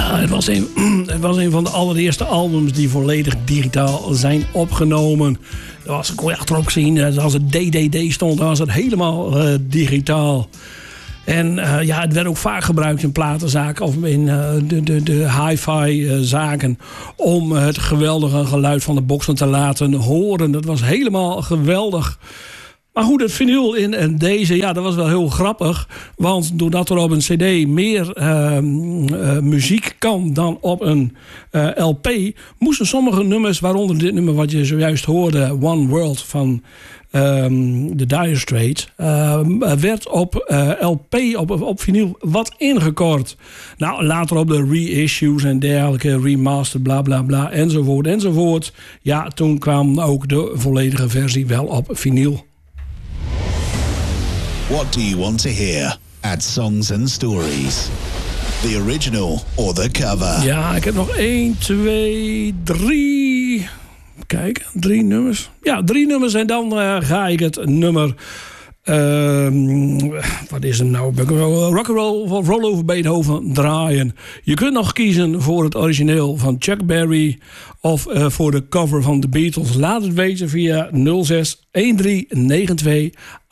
Ja, het was een van de allereerste albums die volledig digitaal zijn opgenomen. Kon je achterop zien, als het DDD stond, dan was het helemaal digitaal. En het werd ook vaak gebruikt in platenzaken of in de hi-fi zaken om het geweldige geluid van de boksen te laten horen. Dat was helemaal geweldig. Maar goed, het vinyl in deze, ja, dat was wel heel grappig. Want doordat er op een cd meer muziek kan dan op een LP... moesten sommige nummers, waaronder dit nummer wat je zojuist hoorde... One World van de Dire Straits... werd op LP, op vinyl, wat ingekort. Nou, later op de reissues en dergelijke, remastered, bla bla bla, enzovoort, enzovoort. Ja, toen kwam ook de volledige versie wel op vinyl. What do you want to hear at Songs and Stories? The original or the cover? Ja, ik heb nog 1, 2, 3... Kijk, 3 nummers. Ja, 3 nummers en dan ga ik het nummer... wat is hem nou? Rock'n'Roll van Roll Over Beethoven draaien. Je kunt nog kiezen voor het origineel van Chuck Berry... of voor de cover van de Beatles. Laat het weten via 06 1392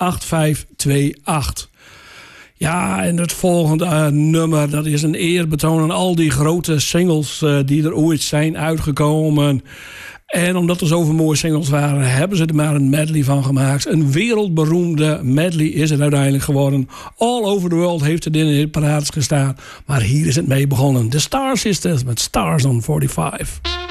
8528. Ja, en het volgende nummer... dat is een eerbetoon aan al die grote singles... die er ooit zijn uitgekomen... En omdat er zoveel mooie singles waren... hebben ze er maar een medley van gemaakt. Een wereldberoemde medley is het uiteindelijk geworden. All over the world heeft het in de parades gestaan. Maar hier is het mee begonnen. The Star Sisters met Stars on 45.